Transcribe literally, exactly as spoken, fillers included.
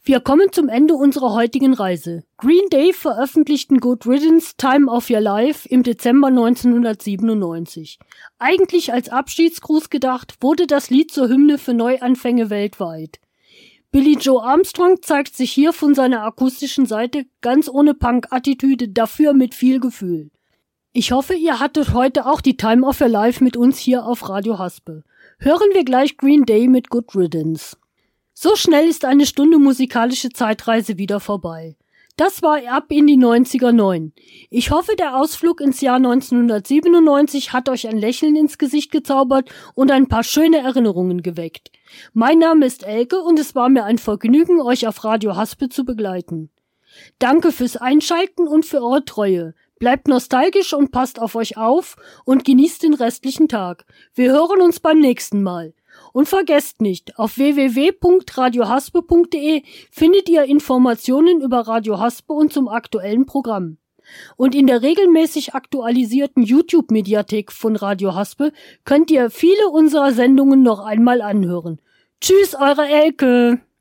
Wir kommen zum Ende unserer heutigen Reise. Green Day veröffentlichten Good Riddance, Time of Your Life im Dezember neunzehnhundertsiebenundneunzig. Eigentlich als Abschiedsgruß gedacht, wurde das Lied zur Hymne für Neuanfänge weltweit. Billie Joe Armstrong zeigt sich hier von seiner akustischen Seite ganz ohne Punk-Attitüde, dafür mit viel Gefühl. Ich hoffe, ihr hattet heute auch die Time of Your Life mit uns hier auf Radio Haspe. Hören wir gleich Green Day mit Good Riddance. So schnell ist eine Stunde musikalische Zeitreise wieder vorbei. Das war Ab in die neunziger neun. Ich hoffe, der Ausflug ins Jahr neunzehnhundertsiebenundneunzig hat euch ein Lächeln ins Gesicht gezaubert und ein paar schöne Erinnerungen geweckt. Mein Name ist Elke und es war mir ein Vergnügen, euch auf Radio Haspe zu begleiten. Danke fürs Einschalten und für eure Treue. Bleibt nostalgisch und passt auf euch auf und genießt den restlichen Tag. Wir hören uns beim nächsten Mal. Und vergesst nicht, auf w w w punkt radio haspe punkt de findet ihr Informationen über Radio Haspe und zum aktuellen Programm. Und in der regelmäßig aktualisierten YouTube-Mediathek von Radio Haspe könnt ihr viele unserer Sendungen noch einmal anhören. Tschüss, eure Elke!